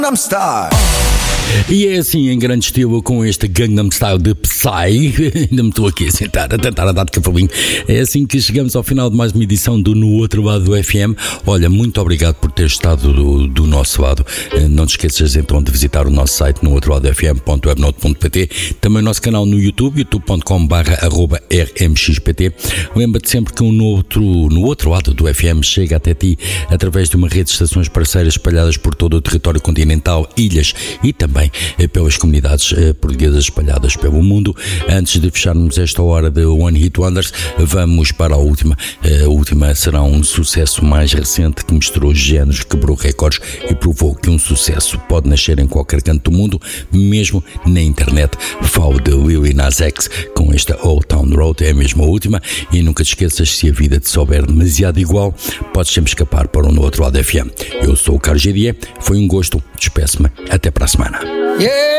Gangnam Style. E é assim, em grande estilo, com este Gangnam Style de Psy. Ainda me estou aqui a sentar, a tentar andar de cavalinho. É assim que chegamos ao final de mais uma edição do No Outro Lado do FM. Olha, muito obrigado por ter estado do nosso lado. Não te esqueças então de visitar o nosso site no outrolado.fm.webnote.pt, também o nosso canal no YouTube, youtube.com/rmxpt. Lembra-te sempre que no outro lado do FM chega até ti através de uma rede de estações parceiras espalhadas por todo o território continental, ilhas e também pelas comunidades portuguesas espalhadas pelo mundo. Antes de fecharmos esta hora de One Hit Wonders, vamos para a última. A última será um sucesso mais recente que misturou géneros, quebrou recordes e provou que um sucesso pode nascer em qualquer canto do mundo, mesmo na internet. Falo de Lil Nas X com esta Old Town Road, é mesmo a última. E nunca te esqueças, se a vida te souber demasiado igual, podes sempre escapar para o No Outro Lado FM. Eu sou o Carlos Giria, foi um gosto, despeço-me, até para a semana. Yeah.